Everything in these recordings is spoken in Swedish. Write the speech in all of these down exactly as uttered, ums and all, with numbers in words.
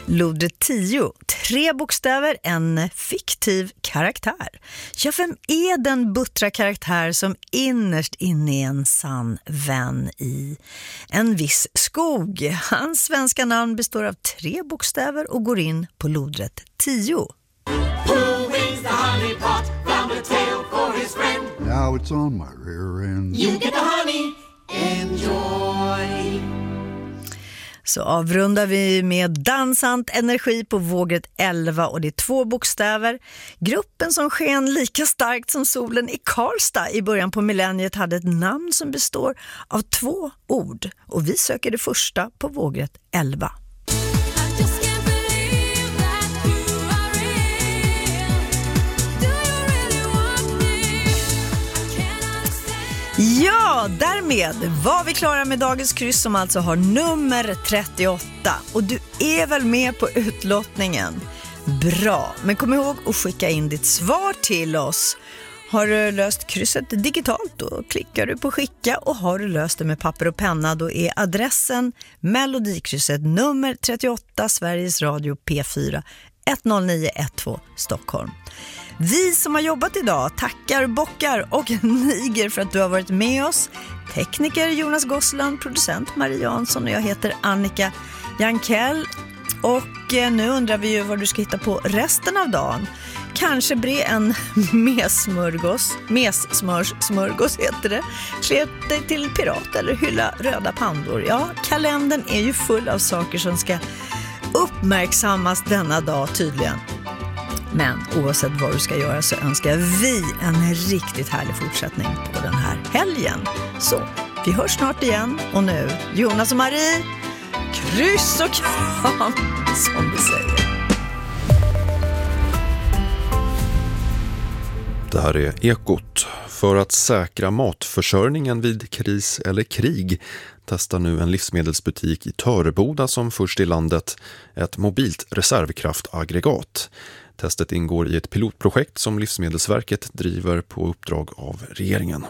Lodret tio, tre bokstäver, en fiktiv karaktär. Ja, vem är den buttra karaktär som innerst inne är en sann vän i en viss skog? Hans svenska namn består av tre bokstäver och går in på lodret tio. Who wins the honey pot? Found a tail for his friend. Now it's on my rear end. You get the honey, enjoy. Så avrundar vi med dansant energi på vågret elva och det är två bokstäver. Gruppen som sken lika starkt som solen i Karlstad i början på millenniet hade ett namn som består av två ord. Och vi söker det första på vågret elva. Ja, därmed var vi klara med dagens kryss som alltså har nummer trettioåtta. Och du är väl med på utlottningen? Bra, men kom ihåg att skicka in ditt svar till oss. Har du löst krysset digitalt då klickar du på skicka, och har du löst det med papper och penna då är adressen Melodikrysset nummer trettioåtta, Sveriges Radio P fyra ett noll nio ett två Stockholm. Vi som har jobbat idag tackar, bockar och niger för att du har varit med oss. Tekniker Jonas Gossland, producent Marie Jansson och jag heter Annika Jankell. Och nu undrar vi ju vad du ska hitta på resten av dagen. Kanske bre en messmörgås, messmörgås heter det. Klä dig till pirat eller hylla röda pandor. Ja, kalendern är ju full av saker som ska uppmärksammas denna dag tydligen. Men oavsett vad du ska göra så önskar vi en riktigt härlig fortsättning på den här helgen. Så, vi hörs snart igen. Och nu, Jonas och Marie, kryss och kram, som vi säger. Det här är Ekot. För att säkra matförsörjningen vid kris eller krig testar nu en livsmedelsbutik i Töreboda som först i landet ett mobilt reservkraftaggregat. Testet ingår i ett pilotprojekt som Livsmedelsverket driver på uppdrag av regeringen.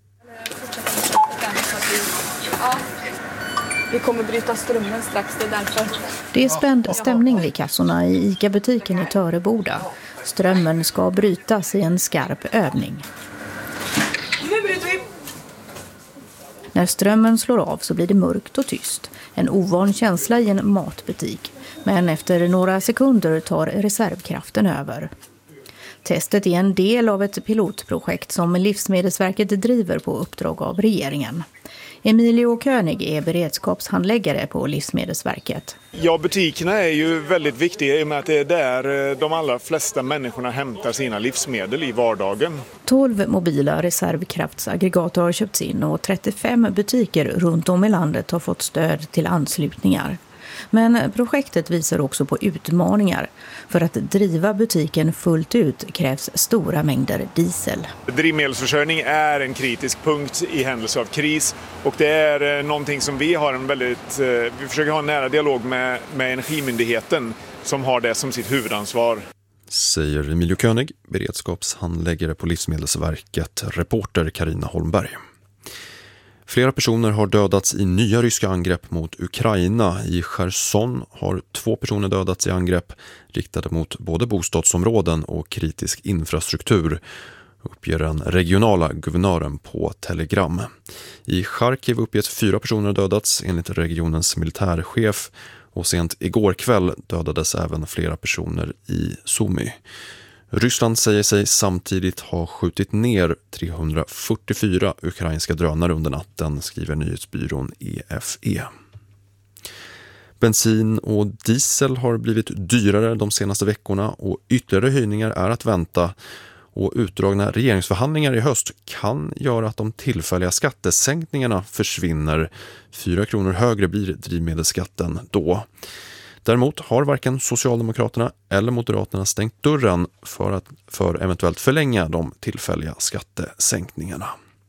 Vi kommer bryta strömmen strax, det är därför. Det är spänd stämning vid kassorna i ICA-butiken i Töreboda. Strömmen ska brytas i en skarp övning. Nu bryter vi! När strömmen slår av så blir det mörkt och tyst. En ovan känsla i en matbutik. Men efter några sekunder tar reservkraften över. Testet är en del av ett pilotprojekt som Livsmedelsverket driver på uppdrag av regeringen. Emilio König är beredskapshandläggare på Livsmedelsverket. Ja, butikerna är ju väldigt viktiga i och med att det är där de allra flesta människorna hämtar sina livsmedel i vardagen. tolv mobila reservkraftsaggregat har köpts in och trettiofem butiker runt om i landet har fått stöd till anslutningar. Men projektet visar också på utmaningar. För att driva butiken fullt ut krävs stora mängder diesel. Drivmedelsförsörjning är en kritisk punkt i händelse av kris, och det är någonting som vi har en väldigt vi försöker ha en nära dialog med med Energimyndigheten som har det som sitt huvudansvar. Säger Emilio König, beredskapshandläggare på Livsmedelsverket, reporter Carina Holmberg. Flera personer har dödats i nya ryska angrepp mot Ukraina. I Cherson har två personer dödats i angrepp riktade mot både bostadsområden och kritisk infrastruktur, uppger den regionala guvernören på Telegram. I Charkiv uppges fyra personer dödats enligt regionens militärchef, och sent igår kväll dödades även flera personer i Sumy. Ryssland säger sig samtidigt ha skjutit ner trehundrafyrtiofyra ukrainska drönare under natten, skriver nyhetsbyrån E F E. Bensin och diesel har blivit dyrare de senaste veckorna och ytterligare höjningar är att vänta. Och utdragna regeringsförhandlingar i höst kan göra att de tillfälliga skattesänkningarna försvinner. Fyra kronor högre blir drivmedelsskatten då. Däremot har varken Socialdemokraterna eller Moderaterna stängt dörren för att för eventuellt förlänga de tillfälliga skattesänkningarna.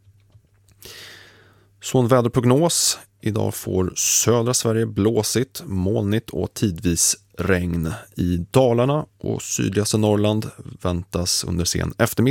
Så en väderprognos. Idag får södra Sverige blåsigt, molnigt och tidvis regn. I Dalarna och sydligaste Norrland väntas under sen eftermiddag